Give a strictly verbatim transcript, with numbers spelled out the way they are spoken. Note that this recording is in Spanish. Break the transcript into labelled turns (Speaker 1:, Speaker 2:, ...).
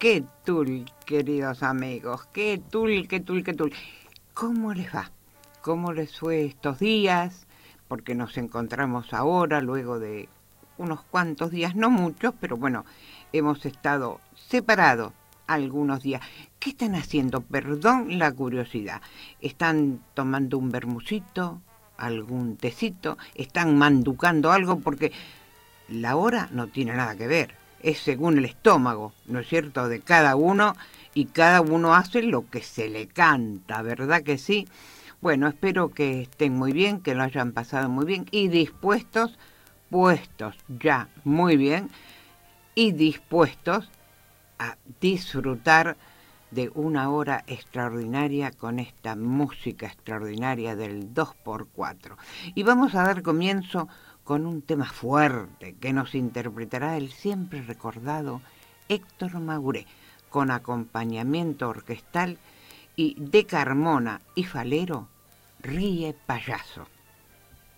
Speaker 1: qué tul, queridos amigos, qué tul, qué tul, qué tul. ¿Cómo les va? ¿Cómo les fue estos días? Porque nos encontramos ahora, luego de unos cuantos días, no muchos, pero bueno, hemos estado separados algunos días. ¿Qué están haciendo? Perdón la curiosidad. ¿Están tomando un bermucito, algún tecito? ¿Están manducando algo? Porque la hora no tiene nada que ver. Es según el estómago, ¿no es cierto?, de cada uno, y cada uno hace lo que se le canta, ¿verdad que sí? Bueno, espero que estén muy bien, que lo hayan pasado muy bien y dispuestos, puestos ya muy bien y dispuestos a disfrutar de una hora extraordinaria con esta música extraordinaria del dos por cuatro. Y vamos a dar comienzo con un tema fuerte que nos interpretará el siempre recordado Héctor Mauré, con acompañamiento orquestal, y de Carmona y Falero, Ríe Payaso.